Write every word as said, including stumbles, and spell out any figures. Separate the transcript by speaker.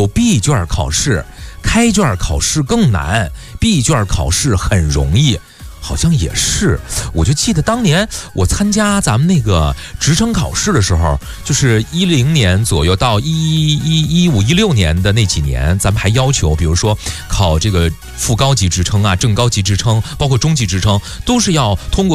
Speaker 1: 闭卷考试，开卷考试更难，闭卷考试很容易。好像也是，我就记得当年我参加咱们那个职称考试的时候，就是一零年左右到一一一五一六年的那几年，咱们还要求，比如说考这个副高级职称啊、正高级职称，包括中级职称，都是要通过